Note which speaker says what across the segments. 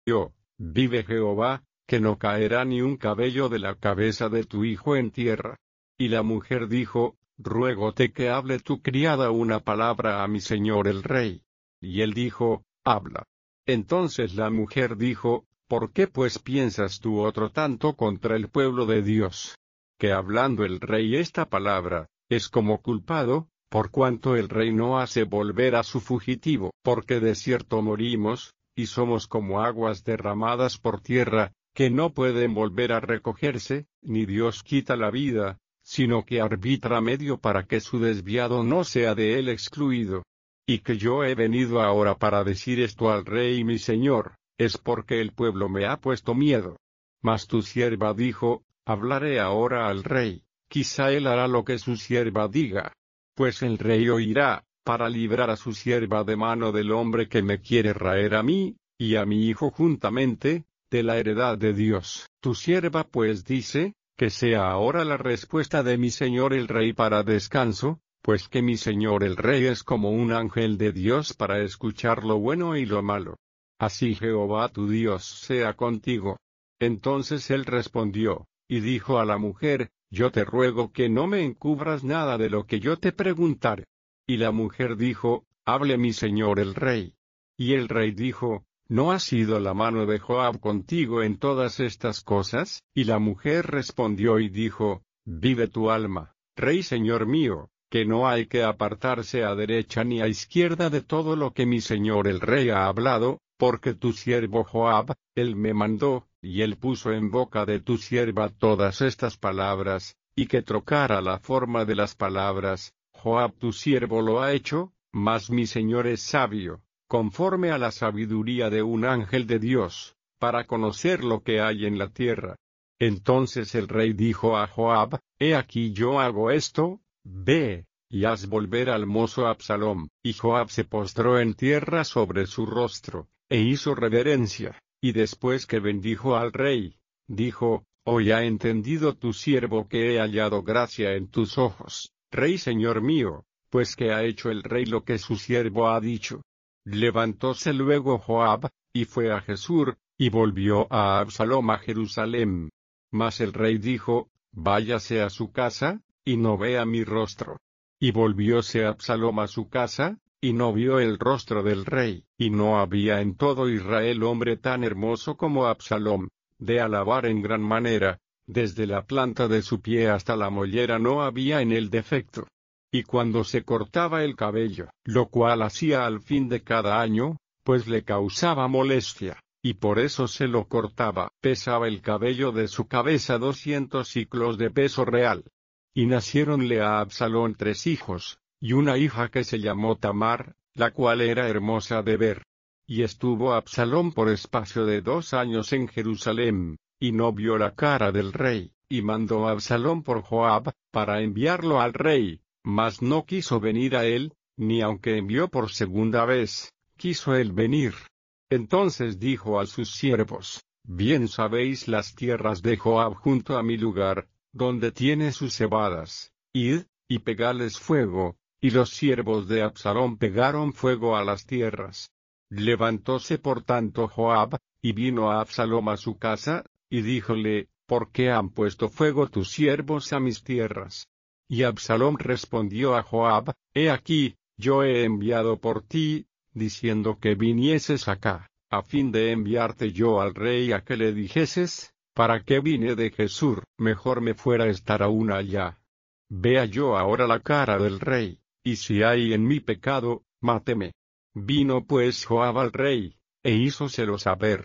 Speaker 1: vive Jehová, que no caerá ni un cabello de la cabeza de tu hijo en tierra. Y la mujer dijo, ruégote que hable tu criada una palabra a mi señor el rey. Y él dijo, habla. Entonces la mujer dijo, ¿por qué pues piensas tú otro tanto contra el pueblo de Dios? Que hablando el rey esta palabra, es como culpado, por cuanto el rey no hace volver a su fugitivo, porque de cierto morimos, y somos como aguas derramadas por tierra, que no pueden volver a recogerse, ni Dios quita la vida, sino que arbitra medio para que su desviado no sea de él excluido. Y que yo he venido ahora para decir esto al rey mi señor, es porque el pueblo me ha puesto miedo. Mas tu sierva dijo, hablaré ahora al rey, quizá él hará lo que su sierva diga. Pues el rey oirá, para librar a su sierva de mano del hombre que me quiere raer a mí, y a mi hijo juntamente, de la heredad de Dios. Tu sierva pues dice, que sea ahora la respuesta de mi señor el rey para descanso, pues que mi señor el rey es como un ángel de Dios para escuchar lo bueno y lo malo. Así Jehová tu Dios sea contigo. Entonces él respondió, y dijo a la mujer, yo te ruego que no me encubras nada de lo que yo te preguntare. Y la mujer dijo, hable mi señor el rey. Y el rey dijo, ¿no ha sido la mano de Joab contigo en todas estas cosas? Y la mujer respondió y dijo, vive tu alma, rey señor mío, que no hay que apartarse a derecha ni a izquierda de todo lo que mi señor el rey ha hablado, porque tu siervo Joab, él me mandó, y él puso en boca de tu sierva todas estas palabras, y que trocara la forma de las palabras, Joab tu siervo lo ha hecho, mas mi señor es sabio, conforme a la sabiduría de un ángel de Dios, para conocer lo que hay en la tierra. Entonces el rey dijo a Joab, he aquí yo hago esto, ve, y haz volver al mozo Absalom. Y Joab se postró en tierra sobre su rostro, e hizo reverencia, y después que bendijo al rey, dijo, hoy ha entendido tu siervo que he hallado gracia en tus ojos, rey señor mío, pues que ha hecho el rey lo que su siervo ha dicho. Levantóse luego Joab, y fue a Jesur, y volvió a Absalom a Jerusalem. Mas el rey dijo, váyase a su casa, y no vea mi rostro. Y volvióse Absalom a su casa, y no vio el rostro del rey. Y no había en todo Israel hombre tan hermoso como Absalom, de alabar en gran manera, desde la planta de su pie hasta la mollera no había en él defecto. Y cuando se cortaba el cabello, lo cual hacía al fin de cada año, pues le causaba molestia, y por eso se lo cortaba, pesaba el cabello de su cabeza 200 siclos de peso real. Y naciéronle a Absalón 3 hijos, y una hija que se llamó Tamar, la cual era hermosa de ver. Y estuvo Absalón por espacio de 2 años en Jerusalem, y no vio la cara del rey, y mandó a Absalón por Joab, para enviarlo al rey, mas no quiso venir a él, ni aunque envió por segunda vez, quiso él venir. Entonces dijo a sus siervos, bien sabéis las tierras de Joab junto a mi lugar, donde tiene sus cebadas, id, y pegadles fuego. Y los siervos de Absalón pegaron fuego a las tierras. Levantóse por tanto Joab, y vino a Absalom a su casa, y díjole, ¿por qué han puesto fuego tus siervos a mis tierras? Y Absalom respondió a Joab, he aquí, yo he enviado por ti, diciendo que vinieses acá, a fin de enviarte yo al rey a que le dijeses, ¿para qué vine de Jesur? Mejor me fuera estar aún allá. Vea yo ahora la cara del rey, y si hay en mí pecado, máteme. Vino pues Joab al rey, e hízoselo saber.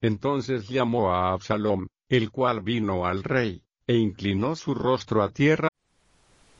Speaker 1: Entonces llamó a Absalom, el cual vino al rey, e inclinó su rostro a tierra,